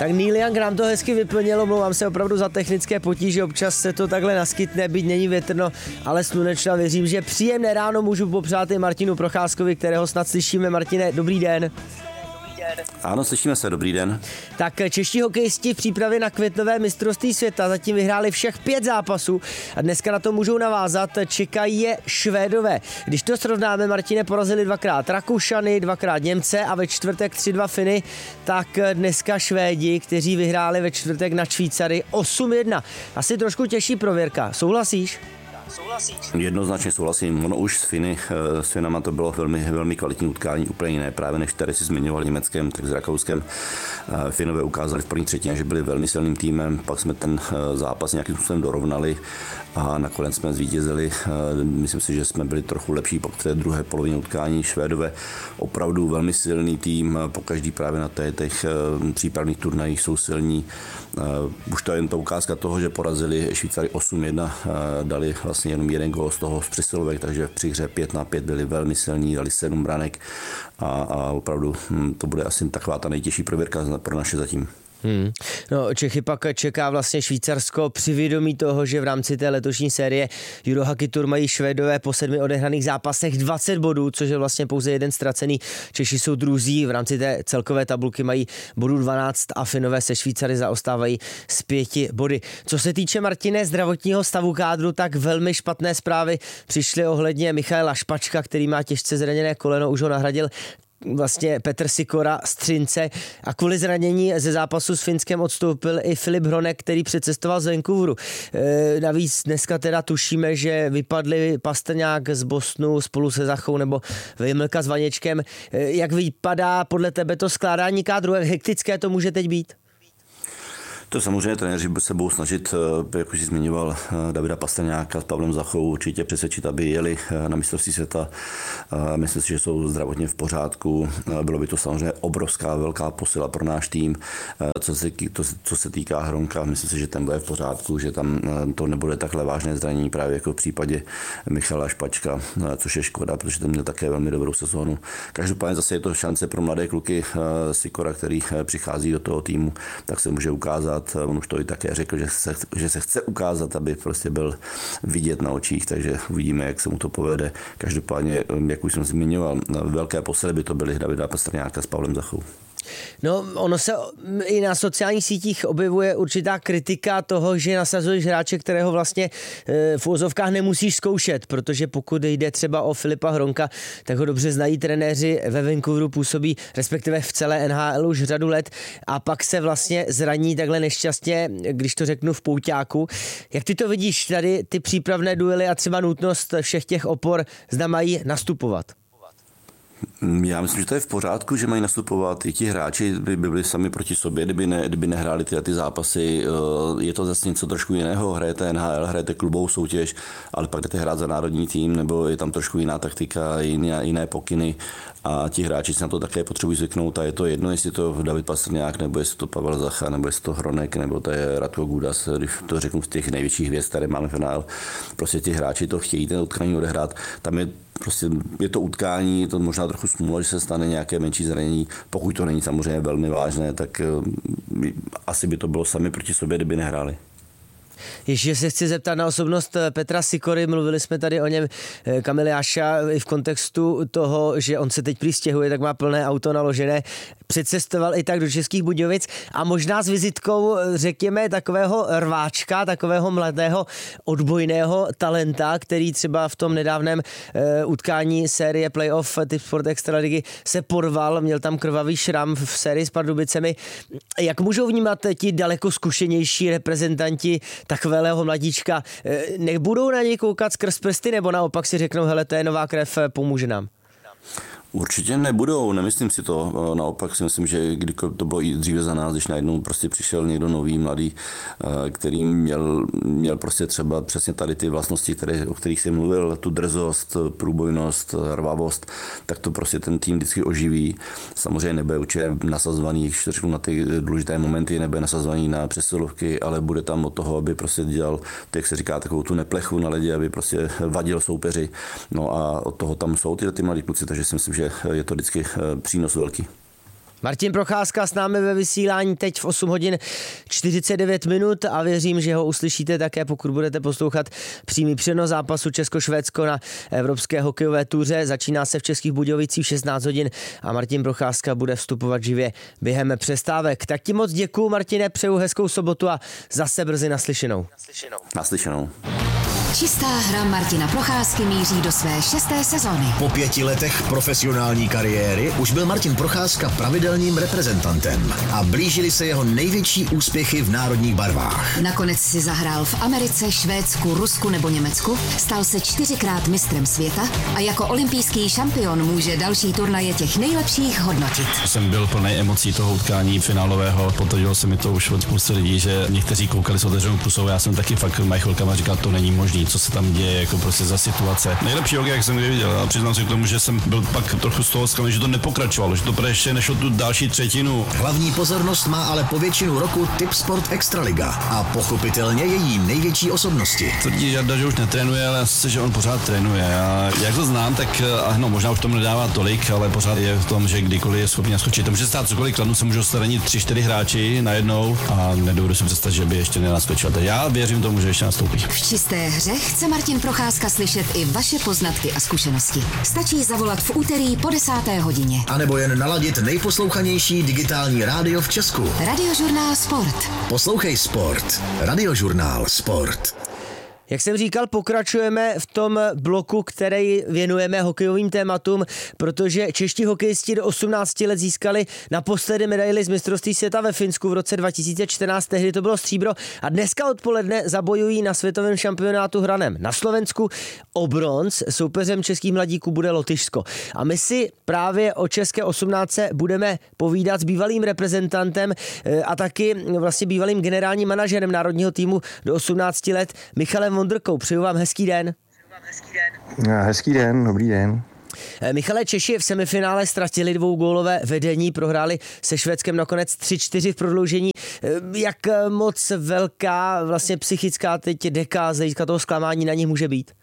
Tak Neil Young nám to hezky vyplnilo, mluvám se opravdu za technické potíže, občas se to takhle naskytne, byť není větrno, ale slunečno. Věřím, že příjemné ráno můžu popřát i Martinu Procházkovi, kterého snad slyšíme. Martine, dobrý den. Ano, slyšíme se, dobrý den. Tak čeští hokejisti v přípravě na květnové mistrovství světa zatím vyhráli všech 5 zápasů a dneska na to můžou navázat, čekají je Švédové. Když to srovnáme, Martine, porazili 2krát Rakušany, 2krát Němce a ve čtvrtek 3-2 Finy, tak dneska Švédi, kteří vyhráli ve čtvrtek na Švýcary 8-1. Asi trošku těžší prověrka, souhlasíš? Jednoznačně souhlasím. Ono už s Finama to bylo velmi, velmi kvalitní utkání, úplně jiné. Právě než tady si zmiňoval Německém, tak s Rakouskem. Finové ukázali v první třetině, že byli velmi silným týmem, pak jsme ten zápas nějakým způsobem dorovnali a nakonec jsme zvítězili. Myslím si, že jsme byli trochu lepší pak v té druhé polovině utkání. Švédové opravdu velmi silný tým, pokaždý právě na těch přípravných turnajích jsou silní. Už to je jen ta ukázka toho, že porazili Švýcary 8-1, dali vlastně jenom jeden gól z toho z přesilovek, takže při hře 5-5 byli velmi silní, dali 7 branek a opravdu to bude asi taková ta nejtěžší prověrka pro naše zatím. No, Čechy pak čeká vlastně Švýcarsko při vědomí toho, že v rámci té letošní série Eurohockey Tour mají Švédové po 7 odehraných zápasech 20 bodů, což je vlastně pouze jeden ztracený. Češi jsou druzí, v rámci té celkové tabulky mají bodů 12 a Finové se Švýcary zaostávají s 5 body. Co se týče, Martine, zdravotního stavu kádru, tak velmi špatné zprávy přišly ohledně Michaela Špačka, který má těžce zraněné koleno, už ho nahradil vlastně Petr Sikora z Třince a kvůli zranění ze zápasu s Finskem odstoupil i Filip Hronek, který přecestoval z Vancouveru. Navíc dneska teda tušíme, že vypadli Pastrňák z Bostonu spolu se Zachou nebo Vejmlka s Vaněčkem. Jak vypadá podle tebe to skládání kádru? Jak hektické to může teď být? To samozřejmě trenéři se budou snažit, jak už jsi zmiňoval, Davida Pastrňáka s Pavlem Zachou určitě přesvědčit, aby jeli na mistrovství světa. Myslím si, že jsou zdravotně v pořádku. Bylo by to samozřejmě obrovská, velká posila pro náš tým. Co se týká Hronka, myslím si, že ten bude v pořádku, že tam to nebude takhle vážné zranění právě jako v případě Michala Špačka, což je škoda, protože ten měl také velmi dobrou sezónu. Každopádně zase je to šance pro mladé kluky. Sikora, který přichází do toho týmu, tak se může ukázat. On už to i také řekl, že se chce ukázat, aby prostě byl vidět na očích, takže uvidíme, jak se mu to povede. Každopádně, jak už jsem zmiňoval, velké posily by to byly Davida Pastrňáka s Pavlem Zachou. No, ono se i na sociálních sítích objevuje určitá kritika toho, že nasazuješ hráče, kterého vlastně v uvozovkách nemusíš zkoušet, protože pokud jde třeba o Filipa Hronka, tak ho dobře znají trenéři, ve Vancouveru působí, respektive v celé NHL už řadu let a pak se vlastně zraní takhle nešťastně, když to řeknu v pouťáku. Jak ty to vidíš, tady ty přípravné duely a třeba nutnost všech těch opor, zda mají nastupovat? Já myslím, že to je v pořádku, že mají nastupovat. I ti hráči by byli sami proti sobě, kdyby nehráli ty zápasy. Je to zase něco trošku jiného. Hrajete NHL, hrajete klubovou soutěž, ale pak jdete hrát za národní tým, nebo je tam trošku jiná taktika, jiné pokyny a ti hráči si na to také potřebují zvyknout a je to jedno, jestli to David Pastrňák, nebo jestli to Pavel Zacha, nebo jestli to Hronek, nebo to je Radko Gudas, když to řeknu z těch největších hvězd, které máme v NHL. Prostě ti hráči to chtějí ten utkání odehrát. Tam je to utkání, to možná trochu smůla, že se stane nějaké menší zranění. Pokud to není samozřejmě velmi vážné, tak asi by to bylo sami proti sobě, kdyby nehráli. Ještě se chci zeptat na osobnost Petra Sikory, mluvili jsme tady o něm, Kamil Jáša, i v kontextu toho, že on se teď přistěhuje, tak má plné auto naložené, přecestoval i tak do Českých Budějovic a možná s vizitkou, řekněme, takového rváčka, takového mladého odbojného talenta, který třeba v tom nedávném utkání série playoff Tipsport Extraligy se porval, měl tam krvavý šram v sérii s Pardubicemi. Jak můžou vnímat ti daleko zkušenější reprezentanti takového mladíčka? Nebudou na něj koukat skrz prsty, nebo naopak si řeknou, hele, to je nová krev, pomůže nám? Určitě nebudou, nemyslím si to. Naopak si myslím, že když to bylo i dříve za nás, když najednou prostě přišel někdo nový, mladý, který měl prostě třeba přesně tady ty vlastnosti, o kterých jsem mluvil, tu drzost, průbojnost, rvavost, tak to prostě ten tým vždycky oživí. Samozřejmě nebude určitě nasazovaný, když to řeknu na ty důležité momenty, nebude nasazovaný na přesilovky, ale bude tam od toho, aby prostě dělal, jak se říká, takovou tu neplechu na ledě, aby prostě vadil soupeři. No a od toho tam jsou ty mladí kluci, takže si myslím, že je to vždycky přínos velký. Martin Procházka s námi ve vysílání teď v 8 hodin 49 minut a věřím, že ho uslyšíte také, pokud budete poslouchat přímý přenos zápasu Česko-Švédsko na Evropské hokejové tuře. Začíná se v Českých Budějovicích v 16 hodin a Martin Procházka bude vstupovat živě během přestávek. Tak ti moc děkuju, Martine, přeju hezkou sobotu a zase brzy naslyšenou. Naslyšenou. Čistá hra Martina Procházky míří do své 6. sezóny. Po 5 letech profesionální kariéry už byl Martin Procházka pravidelným reprezentantem a blížily se jeho největší úspěchy v národních barvách. Nakonec si zahrál v Americe, Švédsku, Rusku nebo Německu, stal se 4krát mistrem světa a jako olympijský šampion může další turnaje těch nejlepších hodnotit. Jsem byl plný emocí toho utkání finálového, potvrdilo se mi to už od spousta lidí, že někteří koukali s otevřenou pusou, já jsem taky fakt chvilkama říkal, to není možný, co se tam děje, jako prostě za situace. Nejlepší hokej, jak jsem kdy viděl, a přiznám se k tomu, že jsem byl pak trochu z toho zklamaný, že to nepokračovalo, že to ještě nešlo tu další třetinu. Hlavní pozornost má ale po většinu roku Tipsport Extraliga a pochopitelně její největší osobnosti. Tvrdí Jarda, že už netrénuje, ale asi, že on pořád trénuje. A jak to znám, tak ano, možná už tomu nedává tolik, ale pořád je v tom, že kdykoliv je schopný naskočit. To může stát cokoliv, kladnu se můžou staranit 3-4 hráči najednou a nedovedu si představit, že by ještě nenaskočil. Tak já věřím tomu, že ještě nastoupí. V čisté hře chce Martin Procházka slyšet i vaše poznatky a zkušenosti. Stačí zavolat v úterý po 10. hodině. A nebo jen naladit nejposlouchanější digitální rádio v Česku. Radiožurnál Sport. Poslouchej Sport. Radiožurnál Sport. Jak jsem říkal, pokračujeme v tom bloku, který věnujeme hokejovým tématům, protože čeští hokejisti do 18 let získali naposledy medaili z mistrovství světa ve Finsku v roce 2014, tehdy to bylo stříbro a dneska odpoledne zabojují na světovém šampionátu hraném na Slovensku o bronz. Soupeřem českých mladíků bude Lotyšsko. A my si právě o české 18 budeme povídat s bývalým reprezentantem a taky vlastně bývalým generálním manažerem národního týmu do 18 let Michalem Vondrkou. Přeju vám hezký den. Hezký den, dobrý den. Michale, Češi v semifinále ztratili 2gólové vedení, prohráli se Švédskem nakonec 3-4 v prodloužení. Jak moc velká vlastně psychická teď deka z hlediska toho zklamání na nich může být?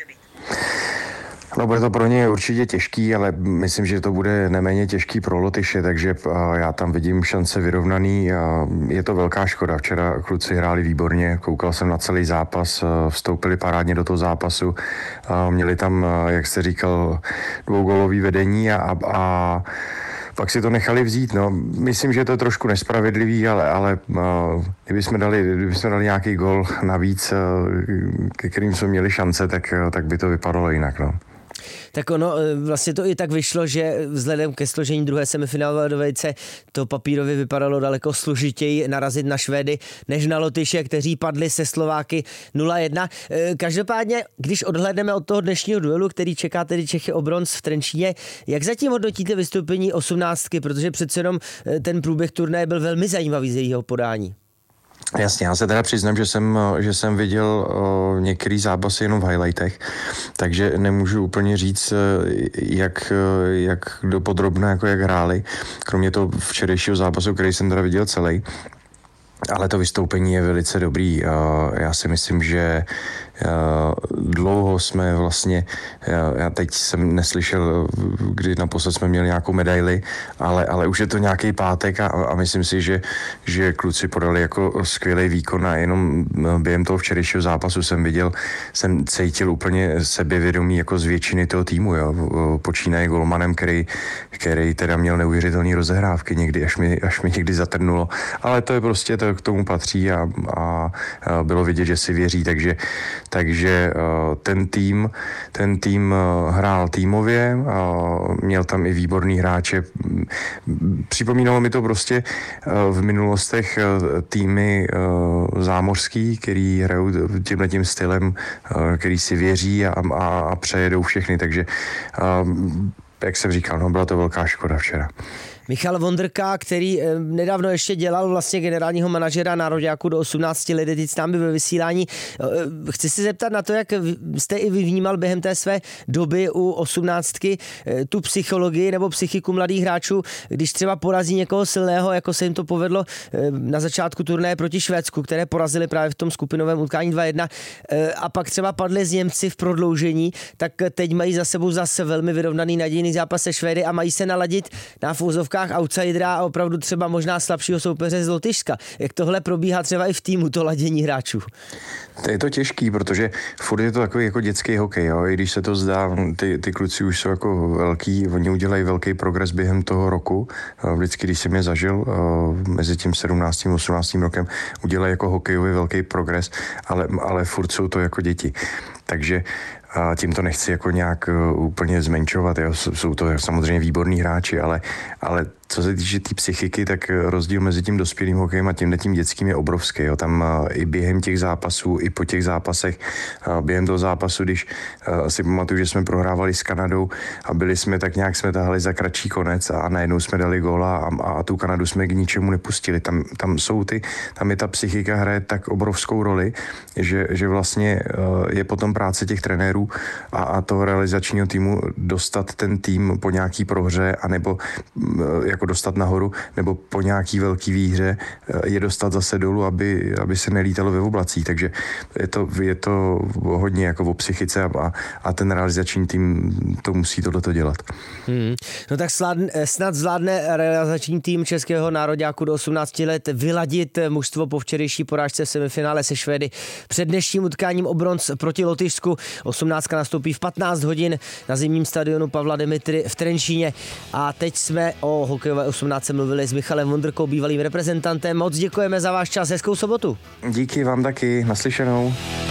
No, bude to pro ně určitě těžký, ale myslím, že to bude neméně těžký pro Lotyše, takže já tam vidím šance vyrovnaný. Je to velká škoda. Včera kluci hráli výborně, koukal jsem na celý zápas, vstoupili parádně do toho zápasu, měli tam, jak jste říkal, 2gólový vedení a pak si to nechali vzít. No. Myslím, že to je trošku nespravedlivý, ale kdybychom dali nějaký gól navíc, ke kterým jsme měli šance, tak by to vypadalo jinak. No. Tak ono vlastně to i tak vyšlo, že vzhledem ke složení druhé semifinálové dvojice to papírově vypadalo daleko složitěji narazit na Švédy než na Lotyše, kteří padli se Slováky 0-1. Každopádně, když odhlédneme od toho dnešního duelu, který čeká tedy Čechy o bronz v Trenčíně, jak zatím hodnotíte vystoupení 18, protože přece jenom ten průběh turnaje byl velmi zajímavý z jejího podání? Jasně, já se teda přiznám, že jsem viděl některý zápasy jenom v highlightech, takže nemůžu úplně říct, jak dopodrobna, jako jak hráli, kromě toho včerejšího zápasu, který jsem teda viděl celý. Ale to vystoupení je velice dobrý. Já si myslím, že dlouho jsme vlastně, já teď jsem neslyšel, kdy naposled jsme měli nějakou medaili, ale už je to nějaký pátek a myslím si, že kluci podali jako skvělý výkon a jenom během toho včerejšího zápasu jsem cítil úplně sebevědomí jako z většiny toho týmu. Jo. Počínaje golmanem, který teda měl neuvěřitelný rozehrávky někdy, až mi někdy zatrnulo. Ale to je prostě, to k tomu patří a bylo vidět, že si věří, takže ten tým hrál týmově, měl tam i výborný hráče. Připomínalo mi to prostě v minulostech týmy zámořský, který hrajou tímhletím stylem, který si věří a přejedou všechny, takže jak jsem říkal, no, byla to velká škoda včera. Michal Vondrka, který nedávno ještě dělal vlastně generálního manažera nároďáků do 18 let, teď s námi ve vysílání. Chci se zeptat na to, jak jste i vy vnímal během té své doby u 18 tu psychologii nebo psychiku mladých hráčů, když třeba porazí někoho silného, jako se jim to povedlo na začátku turnaje proti Švédsku, které porazili právě v tom skupinovém utkání 2-1 a pak třeba padli z Němci v prodloužení, tak teď mají za sebou zase velmi vyrovnaný nadějný zápas se Švédy a mají se naladit na v úzovkách uvozovkách outsidera a opravdu třeba možná slabšího soupeře z Lotyšska. Jak tohle probíhá třeba i v týmu, to ladění hráčů? To je to těžký, protože furt je to takový jako dětský hokej, jo? I když se to zdá, ty kluci už jsou jako velký, oni udělají velký progres během toho roku. Vždycky, když jsem je zažil, mezi tím 17. a 18. rokem, udělají jako hokejový velký progres, ale furt jsou to jako děti. Takže tím to nechci jako nějak úplně zmenšovat, jo? Jsou to samozřejmě výborní hráči, ale co se týče té psychiky, tak rozdíl mezi tím dospělým hokejem a tím dětským je obrovský. Jo. Tam i během těch zápasů, i po těch zápasech, během toho zápasu, když si pamatuju, že jsme prohrávali s Kanadou a byli jsme tak nějak, jsme tahali za kratší konec a najednou jsme dali góla a tu Kanadu jsme k ničemu nepustili. Tam je ta psychika hraje tak obrovskou roli, že vlastně je potom práce těch trenérů a toho realizačního týmu dostat ten tým po nějaký prohře anebo jako dostat nahoru, nebo po nějaký velký výhře je dostat zase dolů, aby se nelítalo ve oblacích. Takže je to hodně jako o psychice a ten realizační tým to musí tohleto dělat. No tak snad zvládne realizační tým českého nároďáku do 18 let vyladit mužstvo po včerejší porážce v semifinále se Švédy před dnešním utkáním o bronz proti Lotyšsku. 18 nastoupí v 15 hodin na zimním stadionu Pavla Demitry v Trenčíně a teď jsme o hokejové 18 mluvili s Michalem Vondrkou, bývalým reprezentantem. Moc děkujeme za váš čas, hezkou sobotu. Díky vám taky, naslyšenou.